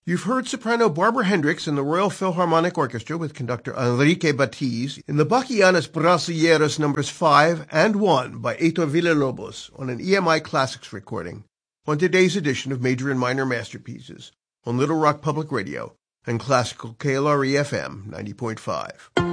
You've heard soprano Barbara Hendricks in the Royal Philharmonic Orchestra with conductor Enrique Batiz in the Bachianas Brasileiras Numbers 5 and 1 by Heitor Villa-Lobos on an EMI Classics recording on today's edition of Major and Minor Masterpieces on Little Rock Public Radio and Classical KLRE FM 90.5.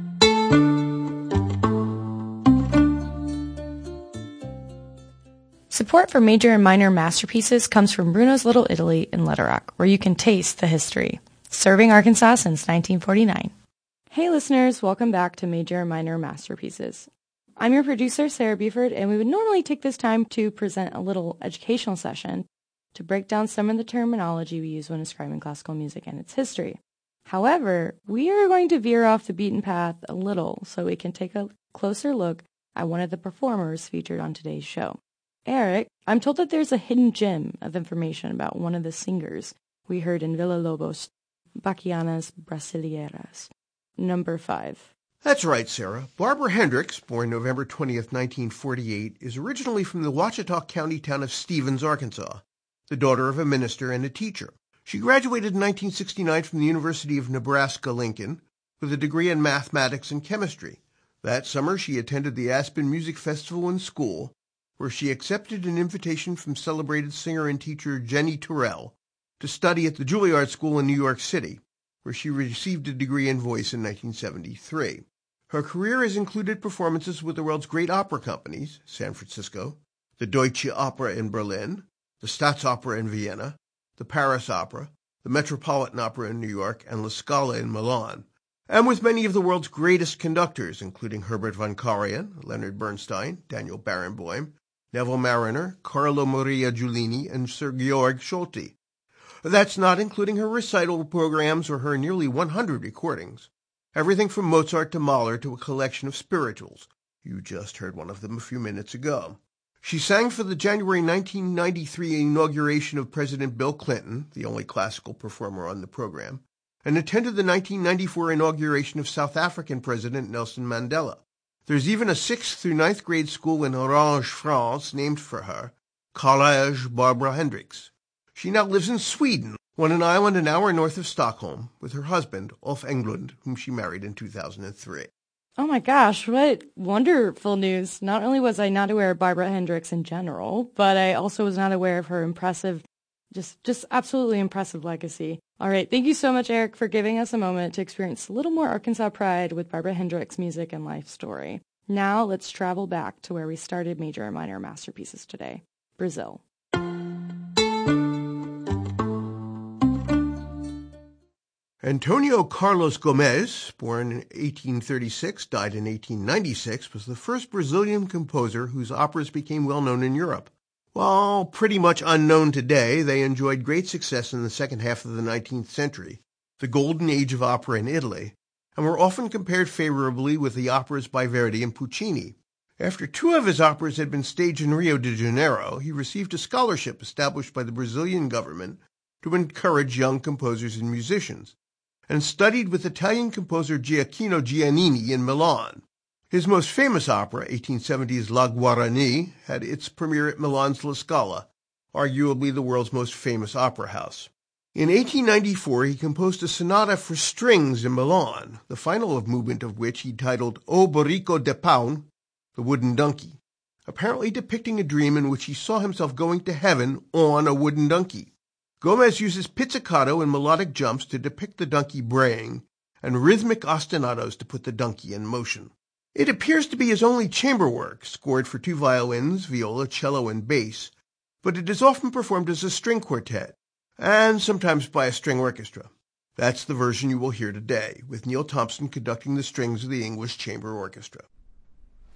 Support for Major and Minor Masterpieces comes from Bruno's Little Italy in Little Rock, where you can taste the history. Serving Arkansas since 1949. Hey listeners, welcome back to Major and Minor Masterpieces. I'm your producer, Sarah Buford, and we would normally take this time to present a little educational session to break down some of the terminology we use when describing classical music and its history. However, we are going to veer off the beaten path a little so we can take a closer look at one of the performers featured on today's show. Eric, I'm told that there's a hidden gem of information about one of the singers we heard in Villa-Lobos' Bachianas Brasileiras, number 5. That's right, Sarah. Barbara Hendricks, born November 20th, 1948, is originally from the Ouachita County town of Stevens, Arkansas, the daughter of a minister and a teacher. She graduated in 1969 from the University of Nebraska-Lincoln with a degree in mathematics and chemistry. That summer, she attended the Aspen Music Festival in school, where she accepted an invitation from celebrated singer and teacher Jenny Turrell to study at the Juilliard School in New York City, where she received a degree in voice in 1973. Her career has included performances with the world's great opera companies, San Francisco, the Deutsche Oper in Berlin, the Staatsoper in Vienna, the Paris Opera, the Metropolitan Opera in New York, and La Scala in Milan, and with many of the world's greatest conductors, including Herbert von Karajan, Leonard Bernstein, Daniel Barenboim, Neville Marriner, Carlo Maria Giulini, and Sir Georg Scholti. That's not including her recital programs or her nearly 100 recordings. Everything from Mozart to Mahler to a collection of spirituals. You just heard one of them a few minutes ago. She sang for the January 1993 inauguration of President Bill Clinton, the only classical performer on the program, and attended the 1994 inauguration of South African President Nelson Mandela. There's even a 6th through 9th grade school in Orange, France, named for her, Collège Barbara Hendricks. She now lives in Sweden, on an island an hour north of Stockholm, with her husband, Ulf Englund, whom she married in 2003. Oh my gosh, what wonderful news. Not only was I not aware of Barbara Hendricks in general, but I also was not aware of her impressive, just absolutely impressive legacy. All right, thank you so much, Eric, for giving us a moment to experience a little more Arkansas pride with Barbara Hendricks' music and life story. Now let's travel back to where we started Major and Minor Masterpieces today, Brazil. Antonio Carlos Gomes, born in 1836, died in 1896, was the first Brazilian composer whose operas became well known in Europe. While pretty much unknown today, they enjoyed great success in the second half of the 19th century, the golden age of opera in Italy, and were often compared favorably with the operas by Verdi and Puccini. After 2 of his operas had been staged in Rio de Janeiro, he received a scholarship established by the Brazilian government to encourage young composers and musicians, and studied with Italian composer Gioacchino Giannini in Milan. His most famous opera, 1870's La Guarani, had its premiere at Milan's La Scala, arguably the world's most famous opera house. In 1894, he composed a sonata for strings in Milan, the final movement of which he titled O Burrico de Pau, the Wooden Donkey, apparently depicting a dream in which he saw himself going to heaven on a wooden donkey. Gomez uses pizzicato and melodic jumps to depict the donkey braying, and rhythmic ostinatos to put the donkey in motion. It appears to be his only chamber work, scored for 2 violins, viola, cello, and bass, but it is often performed as a string quartet, and sometimes by a string orchestra. That's the version you will hear today, with Neil Thompson conducting the strings of the English Chamber Orchestra.